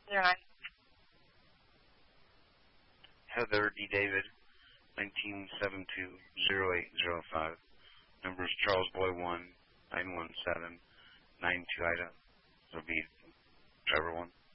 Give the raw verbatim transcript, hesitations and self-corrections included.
You're on. Heather D. David, nineteen seven two zero eight zero five. Number is Charles Boy one nine one seven nine two Ida. It'll be driver one.